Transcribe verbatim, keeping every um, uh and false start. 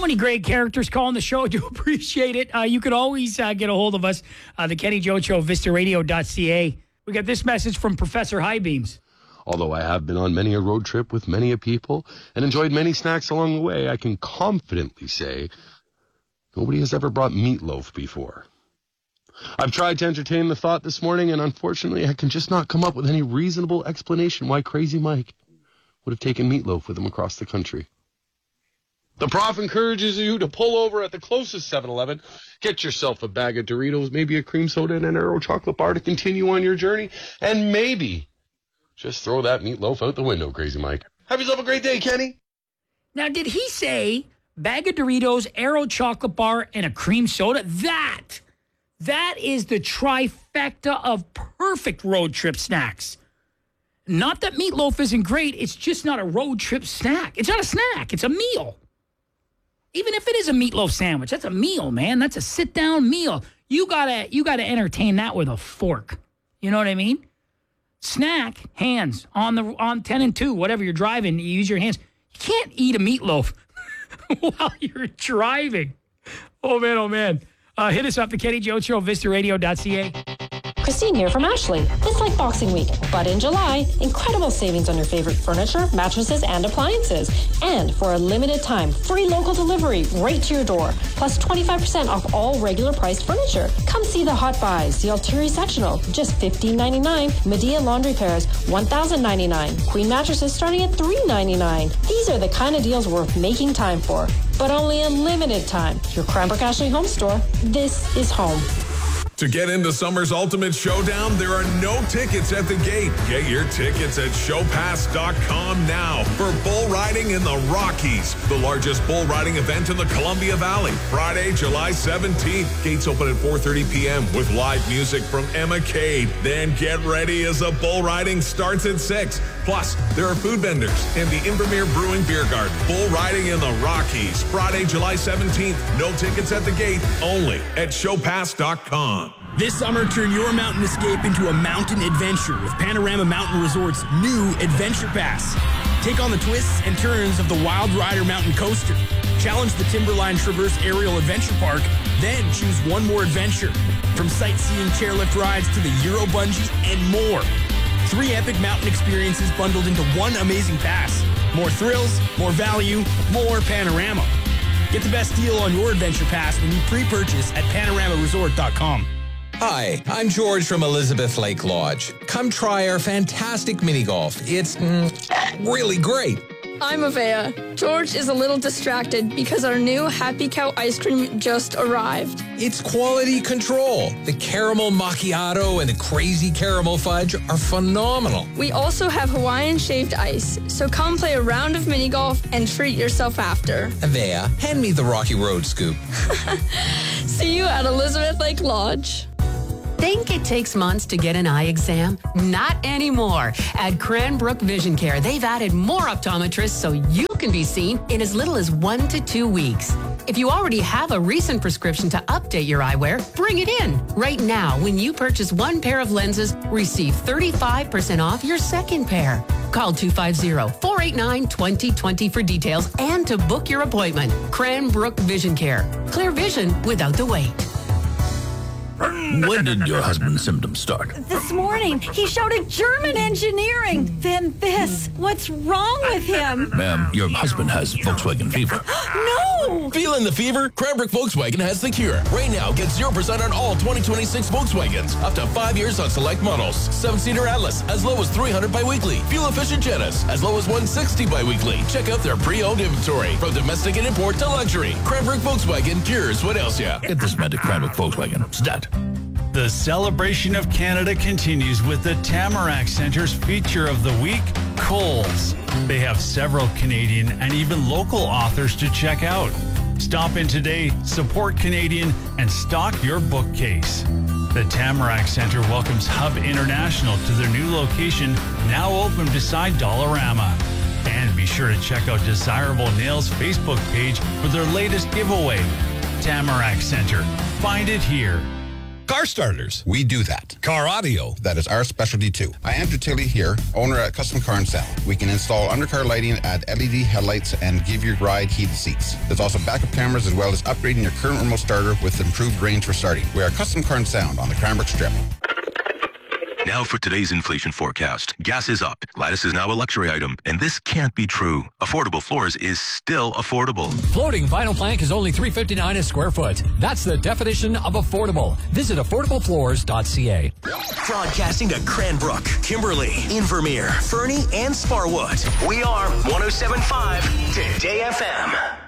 many great characters calling the show. I do appreciate it. Uh, you can always uh, get a hold of us, uh, the Kenny Joe Show, vista radio dot c a. We got this message from Professor Highbeams. Although I have been on many a road trip with many a people and enjoyed many snacks along the way, I can confidently say nobody has ever brought meatloaf before. I've tried to entertain the thought this morning, and unfortunately, I can just not come up with any reasonable explanation why Crazy Mike would have taken meatloaf with him across the country. The prof encourages you to pull over at the closest seven eleven, get yourself a bag of Doritos, maybe a cream soda and an Aero chocolate bar to continue on your journey, and maybe just throw that meatloaf out the window, Crazy Mike. Have yourself a great day, Kenny. Now, did he say bag of Doritos, Aero chocolate bar, and a cream soda? That, that is the trifecta of perfect road trip snacks. Not that meatloaf isn't great. It's just not a road trip snack. It's not a snack. It's a meal. Even if it is a meatloaf sandwich, that's a meal, man. That's a sit-down meal. You gotta, you gotta entertain that with a fork. You know what I mean? Snack, hands on the on ten and two, whatever you're driving, you use your hands. You can't eat a meatloaf while you're driving. Oh man, oh man. Uh, hit us up, the Kenny Joe Show, vista radio dot c a. Christine here from Ashley. It's like Boxing Week, but in July, incredible savings on your favorite furniture, mattresses, and appliances. And for a limited time, free local delivery right to your door, plus twenty-five percent off all regular priced furniture. Come see the hot buys, the Altieri sectional, just fifteen ninety-nine. Medea laundry pairs, one thousand ninety-nine. Queen mattresses starting at three ninety-nine. These are the kind of deals worth making time for, but only a limited time. Your Cranbrook Ashley Home Store. This is home. To get into summer's Ultimate Showdown, there are no tickets at the gate. Get your tickets at show pass dot com now for bull riding in the Rockies, the largest bull riding event in the Columbia Valley. Friday, July seventeenth. Gates open at four thirty p.m. with live music from Emma Cade. Then get ready as the bull riding starts at six. Plus, there are food vendors and the Invermere Brewing Beer Garden. Bull riding in the Rockies, Friday, July seventeenth. No tickets at the gate, only at show pass dot com. This summer, turn your mountain escape into a mountain adventure with Panorama Mountain Resort's new Adventure Pass. Take on the twists and turns of the Wild Rider Mountain Coaster. Challenge the Timberline Traverse Aerial Adventure Park, then choose one more adventure. From sightseeing chairlift rides to the Euro Bungee and more. Three epic mountain experiences bundled into one amazing pass. More thrills, more value, more Panorama. Get the best deal on your Adventure Pass when you pre-purchase at panorama resort dot com. Hi, I'm George from Elizabeth Lake Lodge. Come try our fantastic mini golf. It's mm, really great. I'm Avea. George is a little distracted because our new Happy Cow ice cream just arrived. It's quality control. The caramel macchiato and the crazy caramel fudge are phenomenal. We also have Hawaiian shaved ice, so come play a round of mini golf and treat yourself after. Avea, hand me the Rocky Road scoop. See you at Elizabeth Lake Lodge. Think it takes months to get an eye exam? Not anymore. At Cranbrook Vision Care, they've added more optometrists so you can be seen in as little as one to two weeks. If you already have a recent prescription to update your eyewear, bring it in. Right now, when you purchase one pair of lenses, receive thirty-five percent off your second pair. Call two five zero, four eight nine, two zero two zero for details and to book your appointment. Cranbrook Vision Care. Clear vision without the wait. When did your husband's symptoms start? This morning. He shouted German engineering. Then this. What's wrong with him? Ma'am, your husband has Volkswagen fever. No! Feeling the fever? Cranbrook Volkswagen has the cure. Right now, get zero percent on all twenty twenty-six Volkswagens. Up to five years on select models. seven-seater Atlas, as low as three hundred bi-weekly. Fuel-efficient Jettas, as low as one hundred sixty bi-weekly. Check out their pre-owned inventory. From domestic and import to luxury. Cranbrook Volkswagen cures what else ya? Get this man to Cranbrook Volkswagen. Stat. The celebration of Canada continues with the Tamarack Centre's feature of the week, Coles. They have several Canadian and even local authors to check out. Stop in today, support Canadian, and stock your bookcase. The Tamarack Centre welcomes Hub International to their new location, now open beside Dollarama. And be sure to check out Desirable Nails' Facebook page for their latest giveaway. Tamarack Centre. Find it here. car starters? We do that. Car audio? That is our specialty too. I am Tilly here, owner at Custom Car and Sound. We can install undercar lighting, add L E D headlights, and give your ride heated seats. There's also backup cameras as well as upgrading your current remote starter with improved range for starting. We are Custom Car and Sound on the Cranbrook Strip. Now for today's inflation forecast. Gas is up. Lattice is now a luxury item, and this can't be true. Affordable floors is still affordable. Floating vinyl plank is only three hundred fifty-nine dollars a square foot. That's the definition of affordable. Visit affordable floors dot c a. Broadcasting to Cranbrook, Kimberly, Invermere, Fernie, and Sparwood. We are one oh seven point five Today F M.